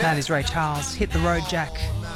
That is Ray Charles. Hit the road, Jack.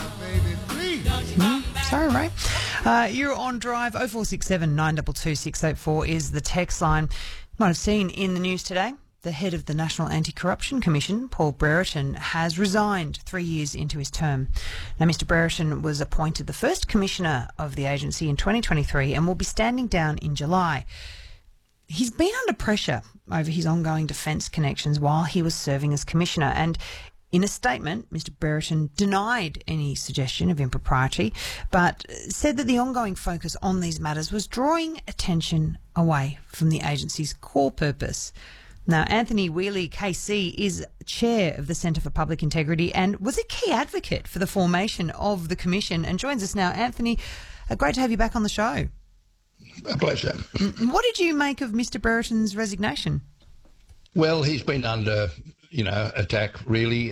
Sorry, Ray. You're on Drive. 0467 922 684 is the text line. You might have seen in the news today, the head of the National Anti-Corruption Commission, Paul Brereton, has resigned 3 years into his term. Now, Mr Brereton was appointed the first commissioner of the agency in 2023 and will be standing down in July. He's been under pressure over his ongoing defence connections while he was serving as commissioner, and in a statement, Mr Brereton denied any suggestion of impropriety, but said that the ongoing focus on these matters was drawing attention away from the agency's core purpose. Now, Anthony Wheely, KC, is chair of the Centre for Public Integrity and was a key advocate for the formation of the commission and joins us now. Anthony, great to have you back on the show. A pleasure. What did you make of Mr Brereton's resignation? Well, he's been under, attack really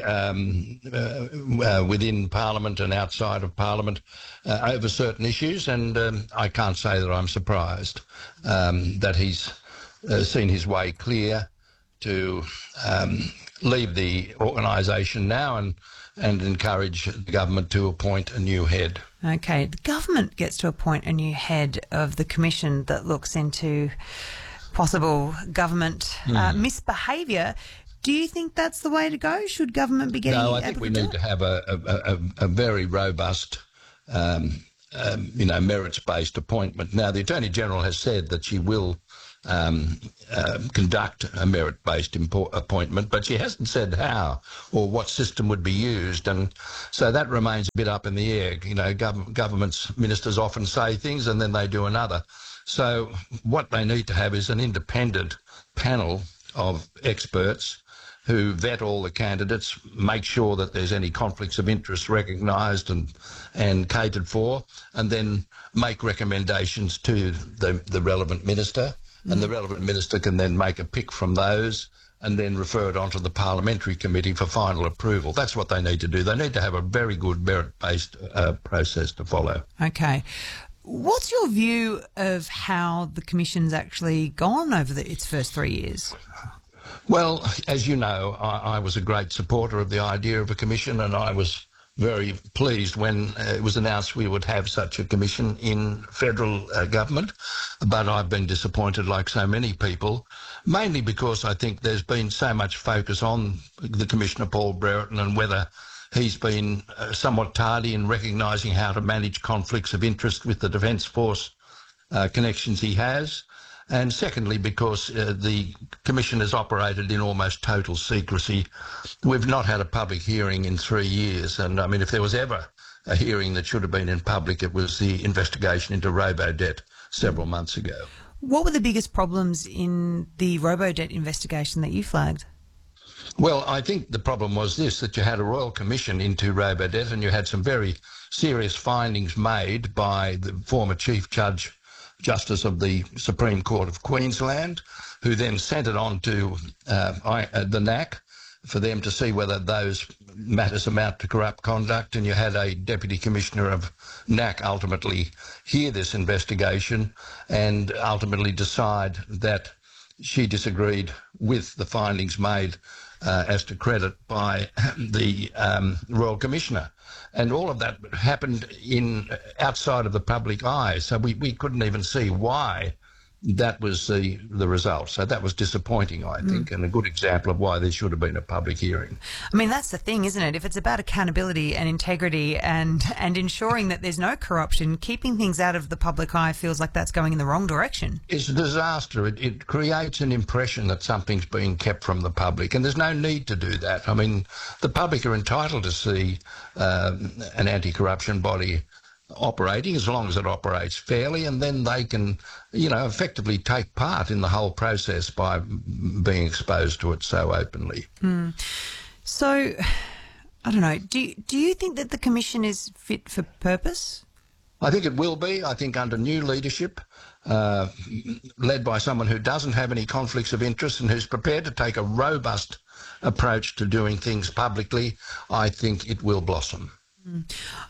within Parliament and outside of Parliament over certain issues, and I can't say that I'm surprised that he's seen his way clear to leave the organisation now and encourage the government to appoint a new head. Okay, the government gets to appoint a new head of the commission that looks into possible government misbehaviour. Do you think that's the way to go? Should government be getting... No, I think we need to have a very robust, merits-based appointment. Now, the Attorney-General has said that she will conduct a merit-based appointment, but she hasn't said how or what system would be used, and so that remains a bit up in the air. Government's ministers often say things and then they do another. So what they need to have is an independent panel of experts who vet all the candidates, make sure that there's any conflicts of interest recognised and catered for, and then make recommendations to the relevant minister. And the relevant minister can then make a pick from those and then refer it on to the parliamentary committee for final approval. That's what they need to do. They need to have a very good merit-based process to follow. Okay. What's your view of how the Commission's actually gone over its first 3 years? Well, as you know, I was a great supporter of the idea of a commission, and I was very pleased when it was announced we would have such a commission in federal government. But I've been disappointed, like so many people, mainly because I think there's been so much focus on the Commissioner Paul Brereton and whether he's been somewhat tardy in recognising how to manage conflicts of interest with the Defence Force connections he has. And secondly, because the Commission has operated in almost total secrecy. We've not had a public hearing in 3 years. And, I mean, if there was ever a hearing that should have been in public, it was the investigation into Robodebt several months ago. What were the biggest problems in the Robodebt investigation that you flagged? Well, I think the problem was this, that you had a Royal Commission into Robodebt and you had some very serious findings made by the former Chief Justice of the Supreme Court of Queensland, who then sent it on to the NAC for them to see whether those matters amount to corrupt conduct, and you had a Deputy Commissioner of NAC ultimately hear this investigation and ultimately decide that she disagreed with the findings made as to credit by the Royal Commissioner. And all of that happened outside of the public eye, so we couldn't even see why that was the result. So that was disappointing, I think, and a good example of why there should have been a public hearing. I mean, that's the thing, isn't it? If it's about accountability and integrity and ensuring that there's no corruption, keeping things out of the public eye feels like that's going in the wrong direction. It's a disaster. It creates an impression that something's being kept from the public, and there's no need to do that. I mean, the public are entitled to see an anti-corruption body operating as long as it operates fairly, and then they can, effectively take part in the whole process by being exposed to it so openly. So, I don't know, do you think that the Commission is fit for purpose? I think it will be. I think under new leadership, led by someone who doesn't have any conflicts of interest and who's prepared to take a robust approach to doing things publicly, I think it will blossom.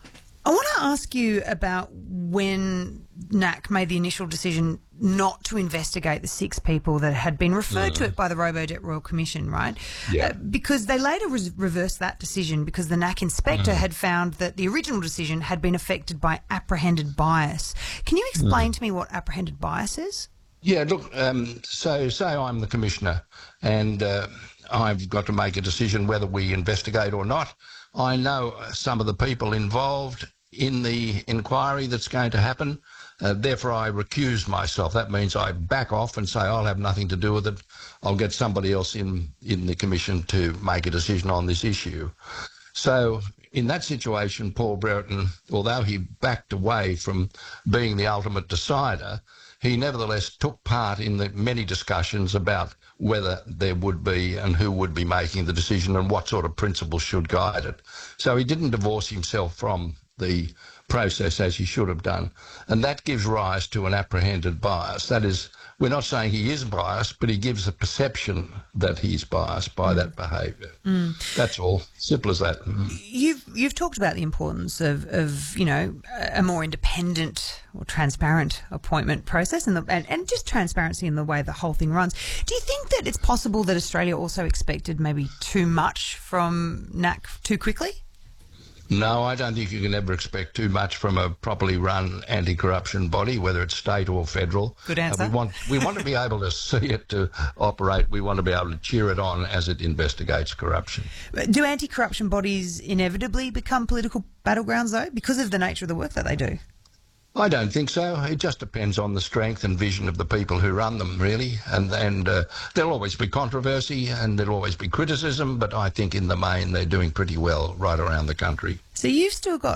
I want to ask you about when NAC made the initial decision not to investigate the 6 people that had been referred to it by the Robodebt Royal Commission, right? Yeah. Because they later reversed that decision because the NAC inspector had found that the original decision had been affected by apprehended bias. Can you explain to me what apprehended bias is? Yeah, look, so say I'm the commissioner and I've got to make a decision whether we investigate or not. I know some of the people involved in the inquiry that's going to happen. Therefore, I recuse myself. That means I back off and say I'll have nothing to do with it. I'll get somebody else in the commission to make a decision on this issue. So in that situation, Paul Brereton, although he backed away from being the ultimate decider, he nevertheless took part in the many discussions about whether there would be and who would be making the decision and what sort of principles should guide it. So he didn't divorce himself from the process as he should have done. And that gives rise to an apprehended bias. That is, we're not saying he is biased, but he gives a perception that he's biased by that behaviour. That's all. Simple as that. You've talked about the importance of a more independent or transparent appointment process and just transparency in the way the whole thing runs. Do you think that it's possible that Australia also expected maybe too much from NAC too quickly? No, I don't think you can ever expect too much from a properly run anti-corruption body, whether it's state or federal. Good answer. We want to be able to see it to operate. We want to be able to cheer it on as it investigates corruption. Do anti-corruption bodies inevitably become political battlegrounds, though, because of the nature of the work that they do? I don't think so. It just depends on the strength and vision of the people who run them, really. And there'll always be controversy and there'll always be criticism, but I think in the main they're doing pretty well right around the country. So you've still got